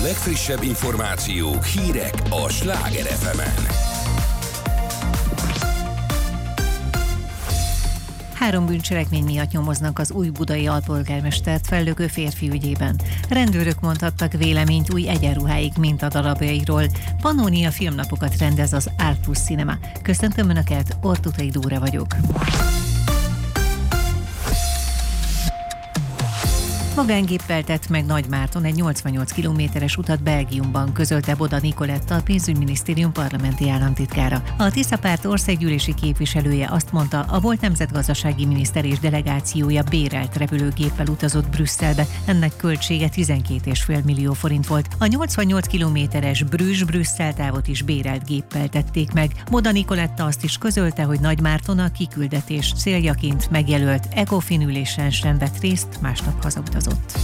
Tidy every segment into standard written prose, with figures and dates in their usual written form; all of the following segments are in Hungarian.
legfrissebb információk, hírek a Sláger FM-en. 3 bűncselekmény miatt nyomoznak az újbudai alpolgármestert fellökő férfi ügyében. Rendőrök mondhattak véleményt új egyenruháig mintadarabjairól. Pannonia filmnapokat rendez az Art Plus Cinema. Köszöntöm Önöket, Ortutai Dóra vagyok. Magángéppel tett meg Nagymárton egy 88 kilométeres utat Belgiumban, közölte Boda Nikoletta, a pénzügyminisztérium parlamenti államtitkára. A Tisza párt országgyűlési képviselője azt mondta, a volt nemzetgazdasági miniszter és delegációja bérelt repülőgéppel utazott Brüsszelbe, ennek költsége 12,5 millió forint volt. A 88 kilométeres Brüsszel távot is bérelt géppel tették meg. Boda Nikoletta azt is közölte, hogy Nagymárton a kiküldetés céljaként megjelölt ECOFIN ülésen sem vett részt, másnap hazautazott.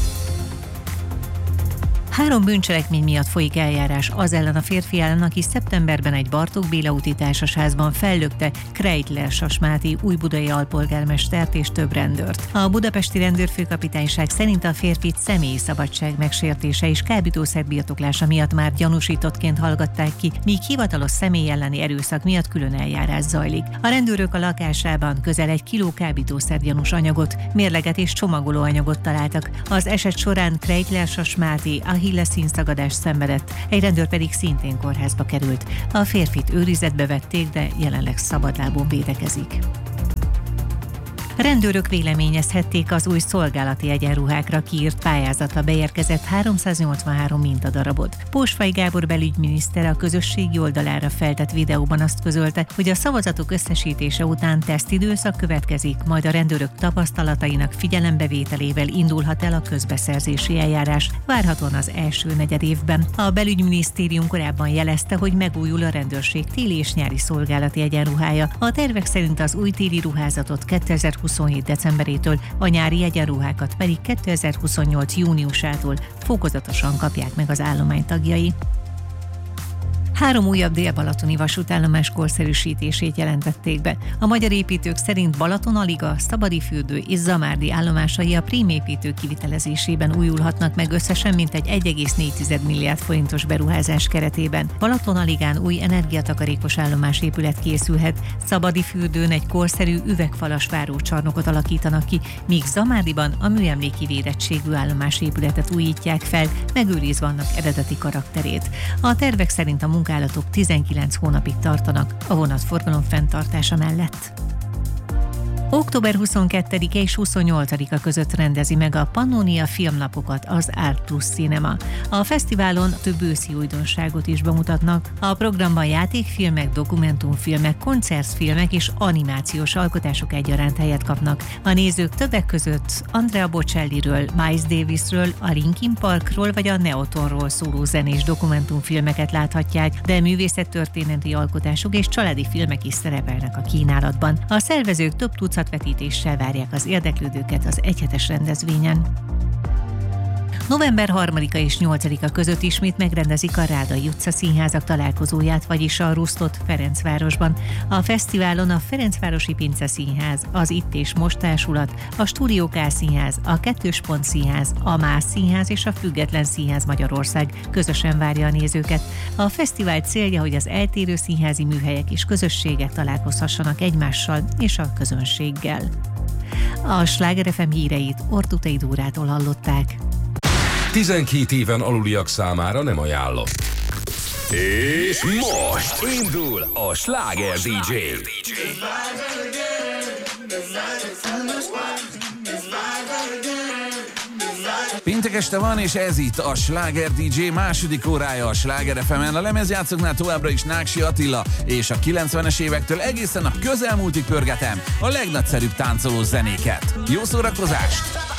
3 bűncselekmény miatt folyik eljárás az ellen a férfi ellen, aki szeptemberben egy Bartók Béla úti társasházban fellökte Kreitler Sasmáti újbudai alpolgármestert és több rendőrt. A budapesti rendőrfőkapitányság szerint a férfit személyi szabadság megsértése és kábítószer birtoklása miatt már gyanúsítottként hallgatták ki, míg hivatalos személy elleni erőszak miatt külön eljárás zajlik. A rendőrök a lakásában közel 1 kiló kábítószer-gyanús anyagot, mérleget és csomagolóanyagot találtak. Az eset során Kreitler Sasmáti Achilles színszagadást szenvedett, egy rendőr pedig szintén kórházba került. A férfit őrizetbe vették, de jelenleg szabadlábon védekezik. Rendőrök véleményezhették az új szolgálati egyenruhákra kiírt pályázatra beérkezett 383 mintadarabot. Pósfai Gábor belügyminiszter a közösségi oldalára feltett videóban azt közölte, hogy a szavazatok összesítése után tesztidőszak következik, majd a rendőrök tapasztalatainak figyelembevételével indulhat el a közbeszerzési eljárás, várhatóan az első negyedévben. A belügyminisztérium korábban jelezte, hogy megújul a rendőrség téli és nyári szolgálati egyenruhája. A tervek szerint az új téli ruházatot 2027 decemberétől, a nyári egyenruhákat pedig 2028 júniusától fokozatosan kapják meg az állomány tagjai. 3 újabb dél-balatoni vasútállomás korszerűsítését jelentették be. A magyar építők szerint Balaton-Aliga, Szabadifürdő és Zamárdi állomásai a prémépítő kivitelezésében újulhatnak meg összesen mintegy 1,4 milliárd forintos beruházás keretében. Balaton-Aligán új energiatakarékos állomásépület készülhet, Szabadifürdőn egy korszerű üvegfalas várócsarnokot alakítanak ki, míg Zamárdiban a műemléki védettségű állomásépületet újítják fel, megőrizve annak eredeti karakterét. A tervek szerint a munkálatok 19 hónapig tartanak a vonatforgalom fenntartása mellett. Október 22-e és 28-a között rendezi meg a Pannonia filmnapokat az Art Plus Cinema. A fesztiválon több őszi újdonságot is bemutatnak. A programban játékfilmek, dokumentumfilmek, koncertfilmek és animációs alkotások egyaránt helyet kapnak. A nézők többek között Andrea Bocelliről, Miles Davisről, a Linkin Parkról vagy a Neotonról szóló zenés dokumentumfilmeket láthatják, de művészettörténeti alkotások és családi filmek is szerepelnek a kínálatban. A szervezők több tucat vetítéssel várják az érdeklődőket az egyhetes rendezvényen. November 3-a és 8-a között ismét megrendezik a Rádai utca színházak találkozóját, vagyis a Rusztot Ferencvárosban. A fesztiválon a Ferencvárosi Pince Színház, az Itt és Most Társulat, a Stúdió K Színház, a Kettős Pont Színház, a Mász Színház és a Független Színház Magyarország közösen várja a nézőket. A fesztivál célja, hogy az eltérő színházi műhelyek és közösségek találkozhassanak egymással és a közönséggel. A Sláger FM híreit Ortutai Dórától hallották. 12 éven aluliak számára nem ajánlott. És most indul a Sláger DJ. Péntek este van, és ez itt a Sláger DJ második órája a Sláger FM-en. A lemezjátszóknál továbbra is Náksi Attila, és a 90-es évektől egészen a közelmúltig pörgetem a legnagyszerűbb táncoló zenéket. Jó szórakozást!